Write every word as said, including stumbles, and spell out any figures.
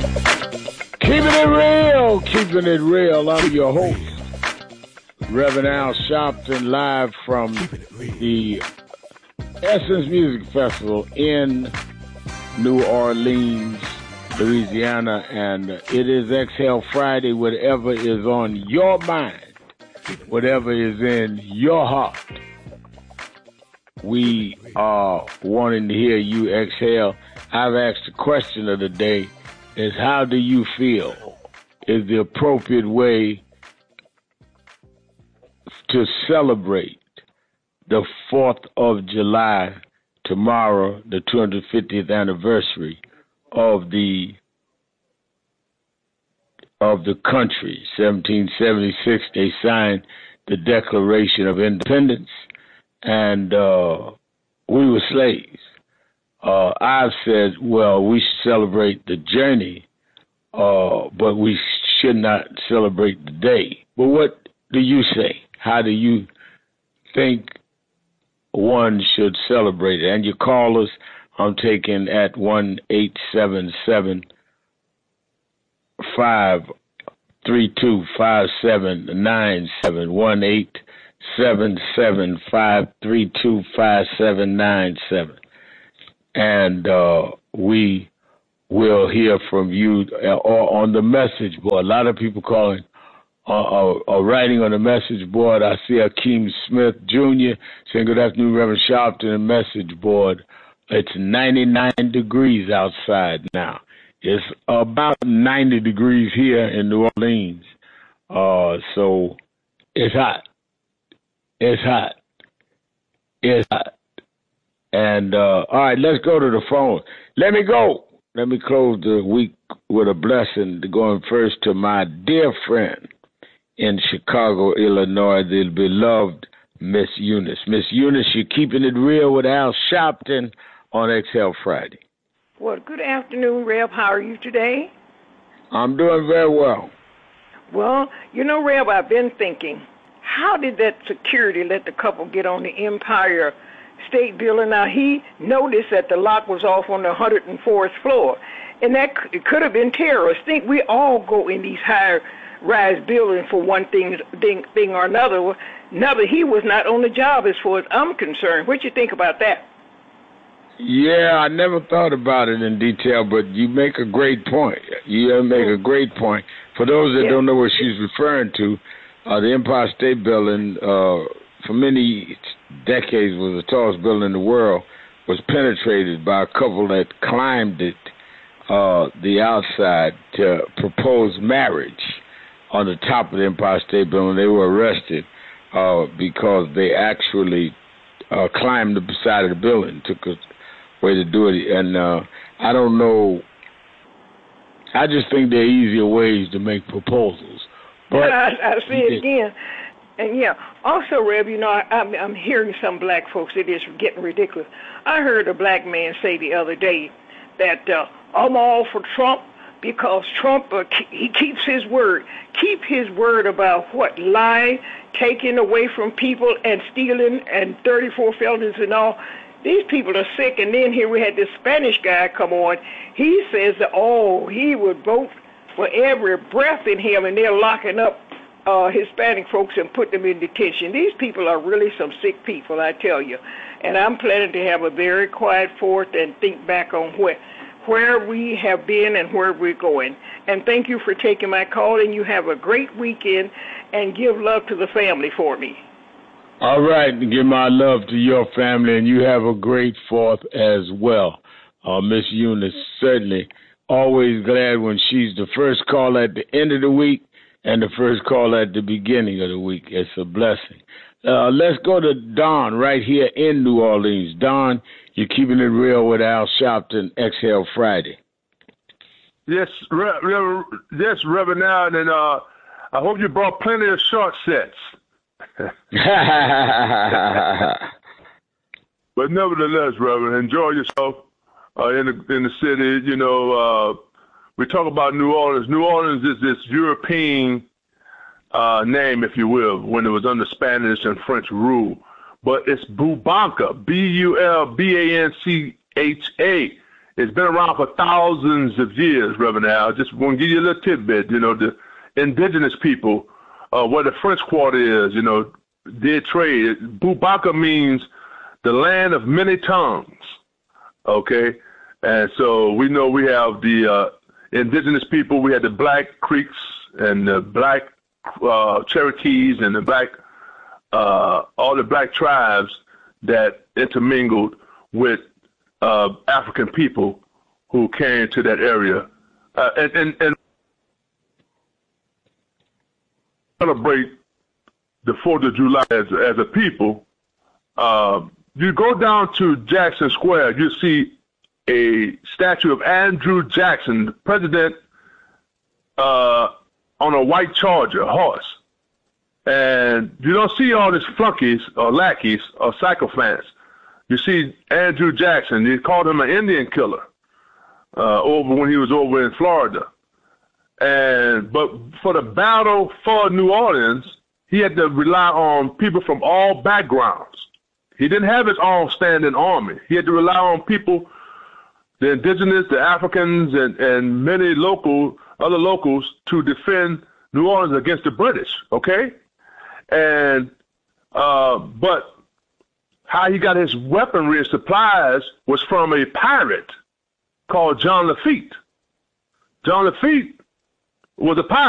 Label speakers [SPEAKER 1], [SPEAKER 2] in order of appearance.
[SPEAKER 1] Keeping it real, keeping it real. I'm your host, Reverend Al Sharpton, live from the Essence Music Festival in New Orleans, Louisiana, and it is Exhale Friday. Whatever is on your mind, whatever is in your heart, we are wanting to hear you exhale. I've asked the question of the day is, how do you feel is the appropriate way to celebrate the fourth of July, tomorrow, the two hundred fiftieth anniversary of the of the country. seventeen seventy-six, they signed the Declaration of Independence, and uh, we were slaves. Uh, I've said, well, we should celebrate the journey, uh, but we should not celebrate the day. But what do you say? How do you think one should celebrate it? And your callers, I'm taking at one eight seven seven, five three two, five seven nine seven, one eight seven seven, five three two, five seven nine seven. And uh, we will hear from you or on the message board. A lot of people calling or uh, uh, uh, writing on the message board. I see Akeem Smith Junior saying, good afternoon, Reverend Sharpton, and message board. It's ninety-nine degrees outside now. It's about ninety degrees here in New Orleans. Uh, so it's hot. It's hot. It's hot. And, uh, all right, let's go to the phone. Let me go. Let me close the week with a blessing, going first to my dear friend in Chicago, Illinois, the beloved Miss Eunice. Miss Eunice, you're keeping it real with Al Sharpton on Exhale Friday.
[SPEAKER 2] Well, good afternoon, Reb. How are you today?
[SPEAKER 1] I'm doing very well.
[SPEAKER 2] Well, you know, Reb, I've been thinking, how did that security let the couple get on the Empire State Building? Now, he noticed that the lock was off on the one hundred fourth floor, and that it could have been terrorists. Think we all go in these high-rise buildings for one thing, thing, thing or another. Another, he was not on the job as far as I'm concerned. What you think about that?
[SPEAKER 1] Yeah, I never thought about it in detail, but you make a great point. You make a great point. For those that yeah. don't know what she's referring to, uh, the Empire State Building, uh, for many decades was the tallest building in the world, was penetrated by a couple that climbed it, uh, the outside, to propose marriage on the top of the Empire State Building. They were arrested uh, because they actually uh, climbed the side of the building, took a way to do it. And uh, I don't know, I just think there are easier ways to make proposals. But
[SPEAKER 2] I, I see it again. And, yeah, also, Reb, you know, I, I'm, I'm hearing some black folks, it is getting ridiculous. I heard a black man say the other day that uh, I'm all for Trump because Trump, uh, he keeps his word. Keep his word about what? Lying, taking away from people, and stealing, and thirty-four felonies and all. These people are sick. And then here we had this Spanish guy come on. He says that, oh, he would vote for every breath in him, and they're locking up Uh, Hispanic folks and put them in detention. These people are really some sick people, I tell you. And I'm planning to have a very quiet fourth and think back on where, where we have been and where we're going. And thank you for taking my call, and you have a great weekend, and give love to the family for me.
[SPEAKER 1] All right, give my love to your family, and you have a great fourth as well. Uh, Miss Eunice, certainly always glad when she's the first call at the end of the week and the first call at the beginning of the week. It's a blessing. Uh, let's go to Don right here in New Orleans. Don, you're keeping it real with Al Sharpton, Exhale Friday.
[SPEAKER 3] Yes, Re- Re- yes, Reverend Al, and uh, I hope you brought plenty of short sets. But nevertheless, Reverend, enjoy yourself uh, in the in the city. You know, uh, we talk about New Orleans. New Orleans is this European uh, name, if you will, when it was under Spanish and French rule. But it's Bulbanca, B U L B A N C H A. It's been around for thousands of years, Reverend Al. Just want to give you a little tidbit. You know, the indigenous people, uh, where the French Quarter is, you know, did trade. Bubaka means the land of many tongues, okay? And so we know we have the uh, indigenous people. We had the Black Creeks and the Black uh, Cherokees and the Black, uh, all the Black tribes that intermingled with uh, African people who came to that area. Uh, and, and, and celebrate the fourth of July as, as a people. Uh, you go down to Jackson Square, you see a statue of Andrew Jackson, the president, uh, on a white charger horse. And you don't see all these flunkies or lackeys or sycophants. You see Andrew Jackson. They called him an Indian killer uh, over when he was over in Florida. And but for the battle for New Orleans, he had to rely on people from all backgrounds. He didn't have his own standing army. He had to rely on people, the indigenous, the Africans, and, and many local, other locals to defend New Orleans against the British, okay? And, uh, but how he got his weaponry and supplies was from a pirate called John Lafitte. John Lafitte was a pirate.